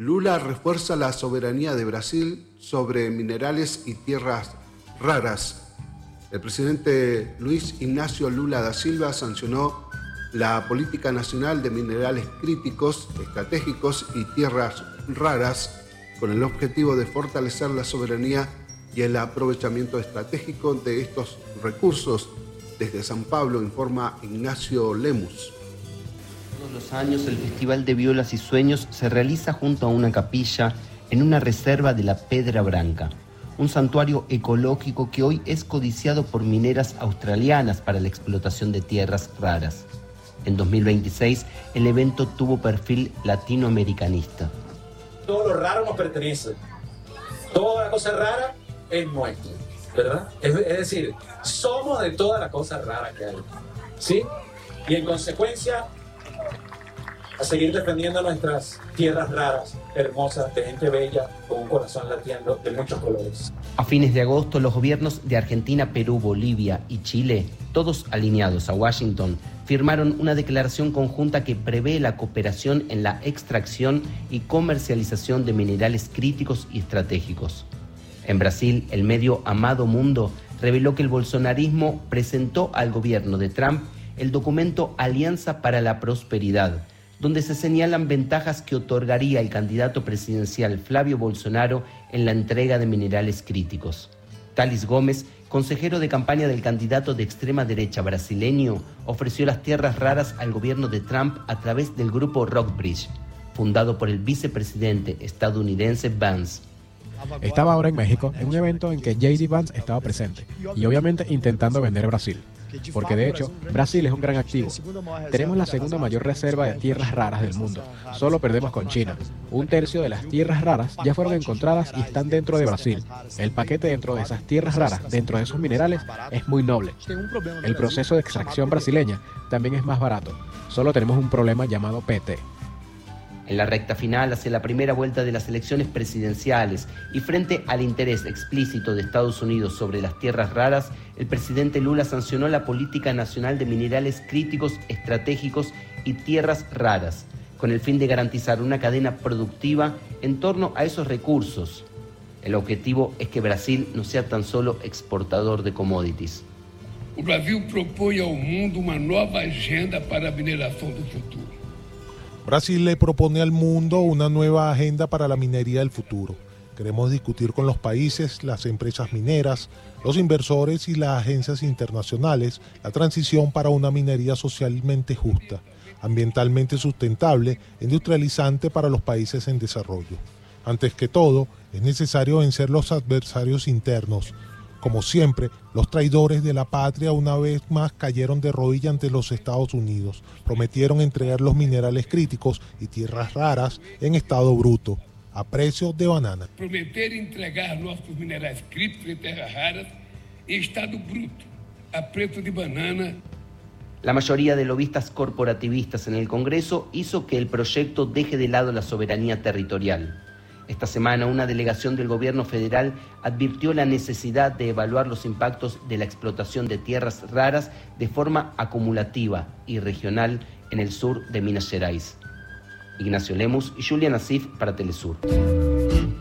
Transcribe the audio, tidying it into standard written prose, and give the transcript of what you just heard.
Lula refuerza la soberanía de Brasil sobre minerales y tierras raras. El presidente Luis Ignacio Lula da Silva sancionó la Política Nacional de Minerales Críticos, Estratégicos y Tierras Raras con el objetivo de fortalecer la soberanía y el aprovechamiento estratégico de estos recursos. Desde San Pablo informa Ignacio Lemus. Todos los años el Festival de Violas y Sueños se realiza junto a una capilla en una reserva de la Pedra Branca, un santuario ecológico que hoy es codiciado por mineras australianas para la explotación de tierras raras. En 2026 el evento tuvo perfil latinoamericanista. Todo lo raro nos pertenece, toda la cosa rara es nuestra, ¿verdad? Es decir, somos de toda la cosa rara que hay, ¿sí? Y en consecuencia, a seguir defendiendo nuestras tierras raras, hermosas, de gente bella, con un corazón latiendo de muchos colores. A fines de agosto, los gobiernos de Argentina, Perú, Bolivia y Chile, todos alineados a Washington, firmaron una declaración conjunta que prevé la cooperación en la extracción y comercialización de minerales críticos y estratégicos. En Brasil, el medio Amado Mundo reveló que el bolsonarismo presentó al gobierno de Trump el documento Alianza para la Prosperidad, donde se señalan ventajas que otorgaría el candidato presidencial Flavio Bolsonaro en la entrega de minerales críticos. Thales Gómez, consejero de campaña del candidato de extrema derecha brasileño, ofreció las tierras raras al gobierno de Trump a través del grupo Rockbridge, fundado por el vicepresidente estadounidense Vance. Estaba ahora en México en un evento en que J.D. Vance estaba presente y obviamente intentando vender Brasil. Porque de hecho, Brasil es un gran activo. Tenemos la segunda mayor reserva de tierras raras del mundo. Solo perdemos con China. Un tercio de las tierras raras ya fueron encontradas y están dentro de Brasil. El paquete dentro de esas tierras raras, dentro de esos minerales, es muy noble. El proceso de extracción brasileña también es más barato. Solo tenemos un problema llamado PT. En la recta final, hacia la primera vuelta de las elecciones presidenciales y frente al interés explícito de Estados Unidos sobre las tierras raras, el presidente Lula sancionó la Política Nacional de Minerales Críticos, Estratégicos y Tierras Raras, con el fin de garantizar una cadena productiva en torno a esos recursos. El objetivo es que Brasil no sea tan solo exportador de commodities. O Brasil propõe ao mundo uma nova agenda para a mineração do futuro. Brasil le propone al mundo una nueva agenda para la minería del futuro. Queremos discutir con los países, las empresas mineras, los inversores y las agencias internacionales la transición para una minería socialmente justa, ambientalmente sustentable e industrializante para los países en desarrollo. Antes que todo, es necesario vencer los adversarios internos. Como siempre, los traidores de la patria una vez más cayeron de rodillas ante los Estados Unidos. Prometieron entregar los minerales críticos y tierras raras en estado bruto, a precio de banana. Prometer entregar nossos minerais críticos e terras raras em estado bruto, a preço de banana. La mayoría de lobistas corporativistas en el Congreso hizo que el proyecto deje de lado la soberanía territorial. Esta semana, una delegación del gobierno federal advirtió la necesidad de evaluar los impactos de la explotación de tierras raras de forma acumulativa y regional en el sur de Minas Gerais. Ignacio Lemus y Julián Asif para Telesur.